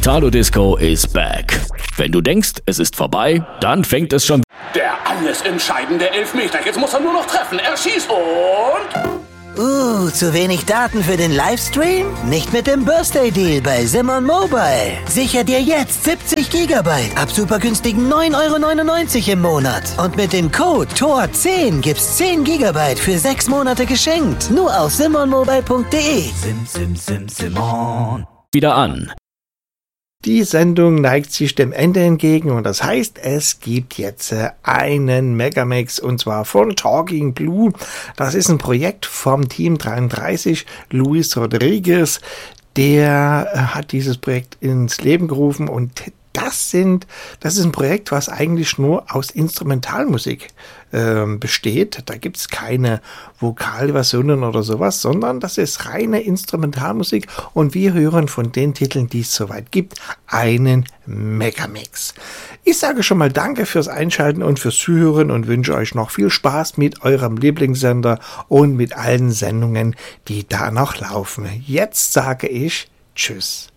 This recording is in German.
Italo Disco is back. Wenn du denkst, es ist vorbei, dann fängt es schon. Der alles entscheidende Elfmeter. Jetzt muss er nur noch treffen. Er schießt und... zu wenig Daten für den Livestream? Nicht mit dem Birthday Deal bei Simon Mobile. Sicher dir jetzt 70 GB ab super günstigen 9,99 € im Monat. Und mit dem Code TOR10 gibt's 10 GB für 6 Monate geschenkt. Nur auf simonmobile.de. Simon. Wieder an. Die Sendung neigt sich dem Ende entgegen und das heißt, es gibt jetzt einen Megamix und zwar von Talking Blue. Das ist ein Projekt vom Team 33, Luis Rodriguez. Der hat dieses Projekt ins Leben gerufen und das ist ein Projekt, was eigentlich nur aus Instrumentalmusik besteht. Da gibt es keine Vokalversionen oder sowas, sondern das ist reine Instrumentalmusik und wir hören von den Titeln, die es soweit gibt, einen Megamix. Ich sage schon mal Danke fürs Einschalten und fürs Zuhören und wünsche euch noch viel Spaß mit eurem Lieblingssender und mit allen Sendungen, die da noch laufen. Jetzt sage ich Tschüss.